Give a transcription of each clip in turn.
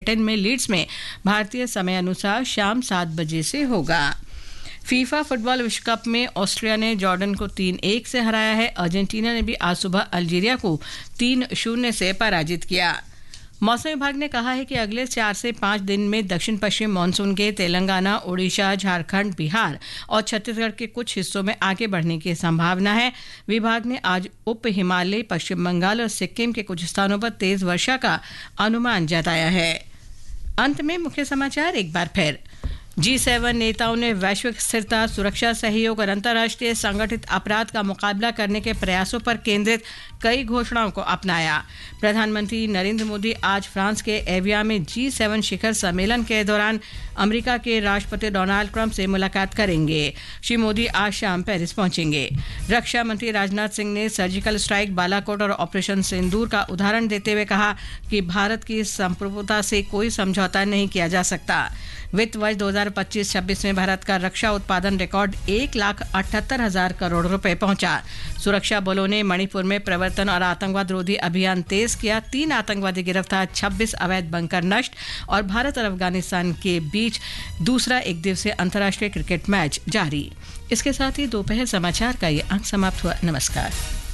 10 में लीड्स में भारतीय समय अनुसार शाम 7 बजे से होगा। फीफा फुटबॉल विश्व कप में ऑस्ट्रिया ने जॉर्डन को 3-1 से हराया है। अर्जेंटीना ने भी आज सुबह अल्जीरिया को 3-0 से पराजित किया। मौसम विभाग ने कहा है कि अगले 4 से 5 दिन में दक्षिण पश्चिम मानसून के तेलंगाना, ओडिशा, झारखंड, बिहार और छत्तीसगढ़ के कुछ हिस्सों में आगे बढ़ने की संभावना है। विभाग ने आज उप हिमालय, पश्चिम बंगाल और सिक्किम के कुछ स्थानों पर तेज वर्षा का अनुमान जताया है। अंत में मुख्य समाचार एक बार फिर। G7 नेताओं ने वैश्विक स्थिरता, सुरक्षा सहयोग और अंतर्राष्ट्रीय संगठित अपराध का मुकाबला करने के प्रयासों पर केंद्रित कई घोषणाओं को अपनाया। प्रधानमंत्री नरेंद्र मोदी आज फ्रांस के एविया में G7 शिखर सम्मेलन के दौरान अमेरिका के राष्ट्रपति डोनाल्ड ट्रंप से मुलाकात करेंगे। श्री मोदी आज शाम पेरिस पहुंचेंगे। रक्षा मंत्री राजनाथ सिंह ने सर्जिकल स्ट्राइक, बालाकोट और ऑपरेशन सिंदूर का उदाहरण देते हुए कहा कि भारत की संप्रभुता से कोई समझौता नहीं किया जा सकता। वित्त वर्ष 2025-26 में भारत का रक्षा उत्पादन रिकॉर्ड 1,78,000 करोड़ रुपए पहुंचा। सुरक्षा बलों ने मणिपुर में प्रवर्तन और आतंकवाद रोधी अभियान तेज किया। 3 आतंकवादी गिरफ्तार, 26 अवैध बंकर नष्ट। और भारत और अफगानिस्तान के बीच दूसरा एक दिवसीय अंतर्राष्ट्रीय क्रिकेट मैच जारी। इसके साथ ही दोपहर समाचार का ये अंक समाप्त हुआ। नमस्कार।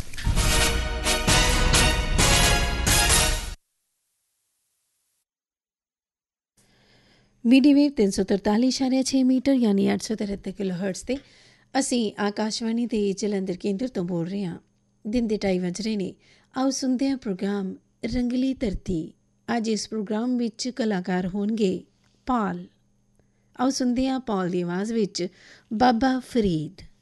मीडियम वेव 343.6 मीटर यानी 873 किलोहर्ट्ज़ ਤੇ ਅਸੀਂ ਆਕਾਸ਼ਵਾਣੀ ਦੇ ਜਲੰਧਰ ਕੇਂਦਰ ਤੋਂ ਬੋਲ ਰਹੇ ਹਾਂ। ਦਿਨ ਦੇ 2:30 ਵੱਜ ਰਹੇ ਨੇ। ਆਓ ਸੁਣਦੇ ਹਾਂ ਪ੍ਰੋਗਰਾਮ ਰੰਗਲੀ ਧਰਤੀ। ਅੱਜ ਇਸ ਪ੍ਰੋਗਰਾਮ ਵਿੱਚ ਕਲਾਕਾਰ ਹੋਣਗੇ ਪਾਲ। ਆਓ ਸੁਣਦੇ ਹਾਂ ਪਾਲ ਦੀ ਆਵਾਜ਼ ਵਿੱਚ ਬਾਬਾ ਫਰੀਦ।